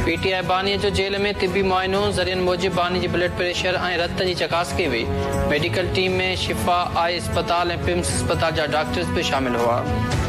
PTI बानीअ जो jail में तिबी मुआइनो ज़रियन मूजिब बानी जी ब्लड प्रेशर ऐं रत जी चकास कई वई। मेडिकल टीम में शिफा आई अस्पताल ऐं पिम्स अस्पताल जा डॉक्टर्स भी शामिल हुआ।